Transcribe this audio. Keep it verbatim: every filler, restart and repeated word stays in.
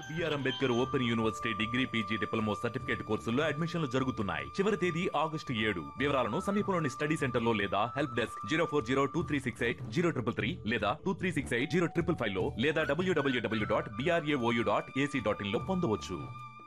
BR Ambedkar open university degree PG diploma certificate కోర్సుల్లో అడ్మిషన్లు జరుగుతున్నాయి. చివరి తేదీ ఆగస్టు ఏడు. వివరాలను సమీపంలోని స్టడీ సెంటర్ లో లేదా help desk zero four zero two three six eight zero triple three లేదా two three six eight zero triple five లో లేదా డబ్ల్యూడబ్ల్యూడబ్ల్యూ dot BRAOU dot AC dot in లో పొందవచ్చు.